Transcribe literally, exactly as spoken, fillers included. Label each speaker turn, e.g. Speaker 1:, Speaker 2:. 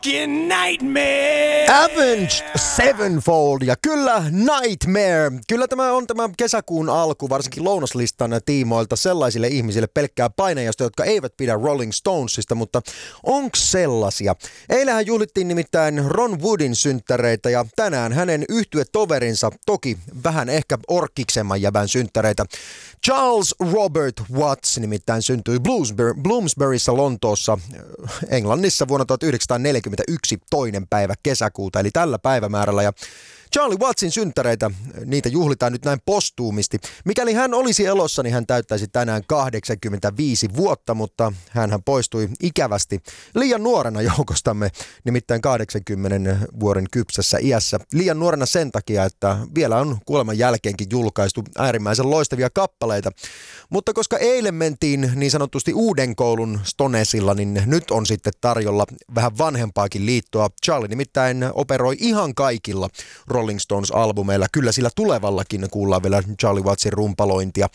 Speaker 1: Nightmare!
Speaker 2: Avenged Sevenfold ja kyllä Nightmare. Kyllä tämä on tämä kesäkuun alku, varsinkin lounaslistan tiimoilta sellaisille ihmisille pelkkää painajasta, jotka eivät pidä Rolling Stonesista, mutta onko sellaisia? Eilähän juhlittiin nimittäin Ron Woodin synttäreitä ja tänään hänen yhtyetoverinsa, toki vähän ehkä orkkiksemman jävän synttäreitä. Charles Robert Watts nimittäin syntyi Bloomsbury, Bloomsburyssa Lontoossa Englannissa vuonna tuhatyhdeksänsataaneljäkymmentäyksi toinen päivä kesäkuuta, eli tällä päivämäärällä. Ja Charlie Wattsin synttäreitä, niitä juhlitaan nyt näin postuumisti. Mikäli hän olisi elossa, niin hän täyttäisi tänään kahdeksankymmentäviisi vuotta, mutta hänhän poistui ikävästi liian nuorena joukostamme, nimittäin kahdeksankymmenen vuoden kypsässä iässä. Liian nuorena sen takia, että vielä on kuoleman jälkeenkin julkaistu äärimmäisen loistavia kappaleita. Mutta koska eilen mentiin niin sanotusti uuden koulun Stonesilla, niin nyt on sitten tarjolla vähän vanhempaakin liittoa. Charlie nimittäin operoi ihan kaikilla Rolling Stones-albumeilla. Kyllä sillä tulevallakin kuullaan vielä Charlie Wattsin rumpalointia.